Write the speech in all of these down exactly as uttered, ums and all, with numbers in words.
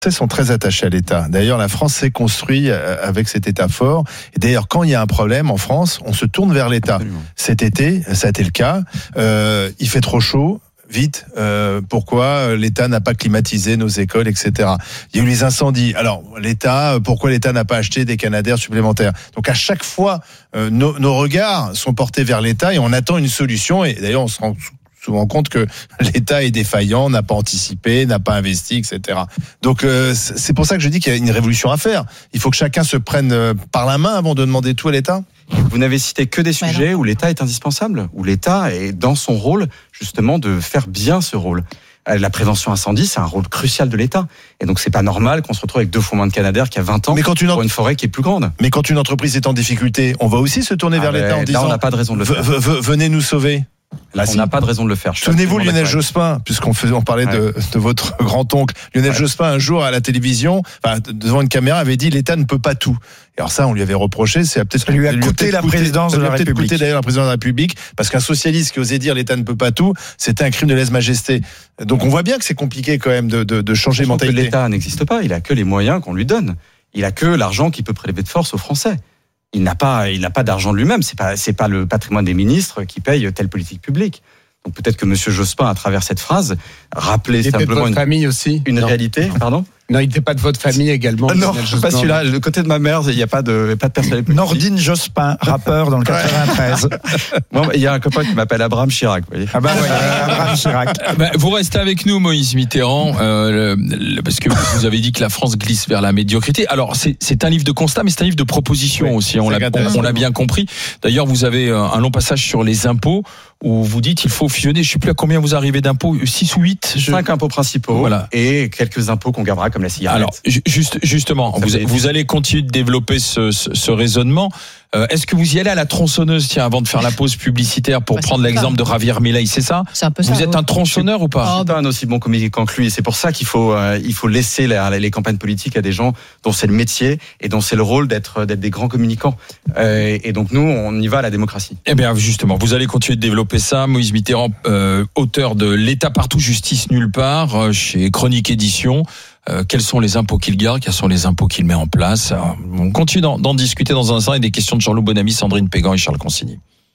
Français sont très attachés à l'État. D'ailleurs, la France s'est construite avec cet État fort. Et d'ailleurs, quand il y a un problème en France, on se tourne vers l'État. Absolument. Cet été, ça a été le cas. Euh, il fait trop chaud. Vite, euh, pourquoi l'État n'a pas climatisé nos écoles, et cetera. Il y a eu les incendies. Alors, l'État, pourquoi l'État n'a pas acheté des Canadair supplémentaires? Donc, à chaque fois, euh, nos, nos regards sont portés vers l'État et on attend une solution. Et d'ailleurs, on se rend souvent compte que l'État est défaillant, n'a pas anticipé, n'a pas investi, et cetera. Donc euh, c'est pour ça que je dis qu'il y a une révolution à faire. Il faut que chacun se prenne par la main avant de demander tout à l'État. Vous n'avez cité que des sujets ouais, où l'État est indispensable, où l'État est dans son rôle justement de faire bien ce rôle. La prévention incendie, c'est un rôle crucial de l'État. Et donc, c'est pas normal qu'on se retrouve avec deux fois moins de Canadair qu'il y a vingt ans, mais quand une en... pour une forêt qui est plus grande. Mais quand une entreprise est en difficulté, on va aussi se tourner ah vers ben, l'État en disant... Là, on n'a pas de raison de le faire. V- v- venez nous sauver. Là, on n'a pas de raison de le faire. Souvenez-vous Lionel Jospin, puisqu'on faisait, on parlait ouais. de, de votre grand-oncle. Lionel ouais. Jospin, un jour à la télévision, enfin, devant une caméra, avait dit l'État ne peut pas tout. Et alors ça, on lui avait reproché, c'est peut-être ça lui a coûté lui a la coûté, présidence de la République. Coûté d'ailleurs la présidence de la République, parce qu'un socialiste qui osait dire l'État ne peut pas tout, c'était un crime de lèse-majesté. Donc on voit bien que c'est compliqué quand même de, de, de changer de mentalité. Que l'État n'existe pas, il a que les moyens qu'on lui donne. Il a que l'argent qu'il peut prélever de force aux Français. Il n'a pas, il n'a pas d'argent de lui-même. C'est pas, c'est pas le patrimoine des ministres qui paye telle politique publique. Donc peut-être que Monsieur Jospin, à travers cette phrase, rappelait simplement une, famille aussi. une non. réalité. Pardon. Non, il n'était pas de votre famille également. Ah non, pas celui-là. Le côté de ma mère, il n'y a pas de, pas de personnalité. Nordine Jospin, rappeur dans le quatre-vingt-treize. Bon, il y a un copain qui m'appelle Abraham Chirac. Vous voyez. Ah bah ouais, Abraham Chirac. Bah, vous restez avec nous, Moïse Mitterrand, euh, le, le, parce que vous avez dit que la France glisse vers la médiocrité. Alors, c'est, c'est un livre de constat, mais c'est un livre de propositions oui, aussi. On l'a, on, on l'a bien compris. D'ailleurs, vous avez un long passage sur les impôts où vous dites il faut fusionner. Je ne sais plus à combien vous arrivez d'impôts, six ou huit je... cinq impôts principaux voilà. Et quelques impôts qu'on gardera comme la cigarette. Alors, juste, justement, vous, vous allez continuer de développer ce, ce, ce raisonnement. Euh, est-ce que vous y allez à la tronçonneuse, tiens, avant de faire la pause publicitaire pour bah, prendre l'exemple de Javier Milei, c'est ça? C'est un peu vous ça, êtes oui. un tronçonneur ou pas? Je suis pas un aussi bon communicant que lui, et c'est pour ça qu'il faut, euh, il faut laisser la, les campagnes politiques à des gens dont c'est le métier et dont c'est le rôle d'être, d'être des grands communicants. Euh, et donc nous, on y va à la démocratie. Eh bien, justement, vous allez continuer de développer ça. Moïse Mitterrand, euh, auteur de L'État partout, justice nulle part, euh, chez Chronique Édition. Euh, quels sont les impôts qu'il garde, quels sont les impôts qu'il met en place. Alors, on continue d'en, d'en discuter dans un instant avec des questions de Jean-Loup Bonamy, Sandrine Pégan et Charles Consigny.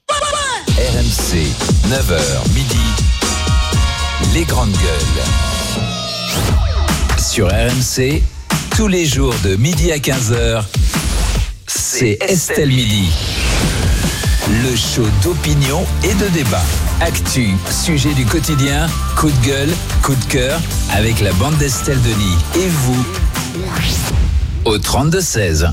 R M C, neuf heures midi, les grandes gueules. Sur R M C, tous les jours de midi à quinze heures, c'est Estelle Midi. Le show d'opinion et de débat. Actu, sujet du quotidien, coup de gueule, coup de cœur, avec la bande d'Estelle Denis. Et vous, au trente-deux seize.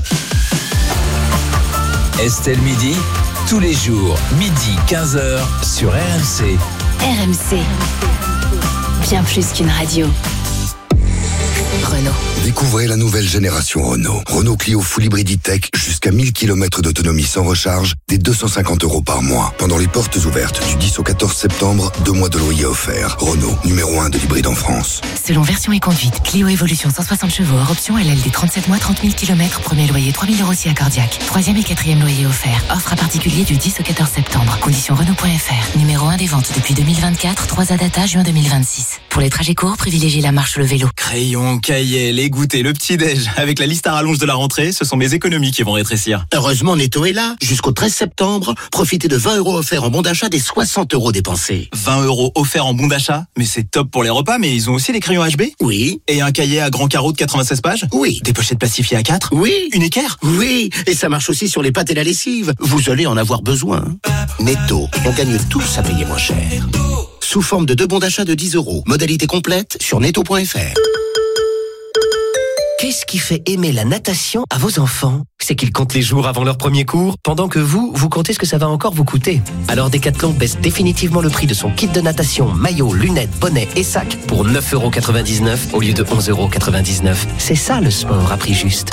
Estelle Midi, tous les jours, midi quinze heures, sur R M C. R M C, bien plus qu'une radio. Renault. Découvrez la nouvelle génération Renault. Renault Clio Full Hybrid Tech, jusqu'à mille kilomètres d'autonomie sans recharge, dès deux cent cinquante euros par mois. Pendant les portes ouvertes du dix au quatorze septembre, deux mois de loyer offerts. Renault, numéro un de l'hybride en France. Selon version et conduite, Clio Evolution cent soixante chevaux, hors option L L D trente-sept mois, trente mille kilomètres, premier loyer trois mille euros si accordiaque. Troisième et quatrième loyer offert. Offre à particulier du dix au quatorze septembre. Conditions Renault point F R. Numéro un des ventes depuis deux mille vingt-quatre, trois A data, juin deux mille vingt-six. Pour les trajets courts, privilégiez la marche ou le vélo. Crayon, cahier, les goûters, le petit-déj. Avec la liste à rallonge de la rentrée, ce sont mes économies qui vont rétrécir. Heureusement, Netto est là. Jusqu'au treize septembre, profitez de vingt euros offerts en bon d'achat des soixante euros dépensés. vingt euros offerts en bon d'achat? Mais c'est top pour les repas, mais ils ont aussi les crayons H B? Oui. Et un cahier à grand carreau de quatre-vingt-seize pages? Oui. Des pochettes plastifiées à quatre? Oui. Une équerre? Oui. Et ça marche aussi sur les pâtes et la lessive. Vous allez en avoir besoin. Netto, on gagne tous à payer moins cher. Sous forme de deux bons d'achat de dix euros. Modalité complète sur netto point F R. Qu'est-ce qui fait aimer la natation à vos enfants? C'est qu'ils comptent les jours avant leur premier cours, pendant que vous, vous comptez ce que ça va encore vous coûter. Alors Decathlon baisse définitivement le prix de son kit de natation, maillot, lunettes, bonnet et sac pour neuf euros quatre-vingt-dix-neuf au lieu de onze euros quatre-vingt-dix-neuf. C'est ça le sport à prix juste.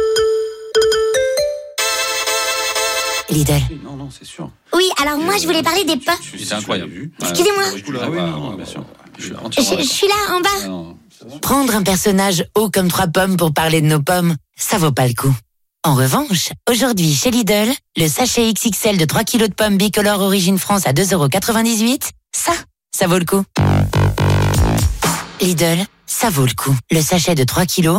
Lidl. Non, non, c'est sûr. Oui, alors moi je voulais parler des pommes. C'est incroyable. Excusez-moi. Ah oui, non, non, bien sûr. Je, je suis là, en bas. Prendre un personnage haut comme trois pommes pour parler de nos pommes, ça vaut pas le coup. En revanche, aujourd'hui chez Lidl, le sachet X X L de trois kilos de pommes bicolores Origine France à deux euros quatre-vingt-dix-huit, ça, ça vaut le coup. Lidl, ça vaut le coup. Le sachet de trois kilos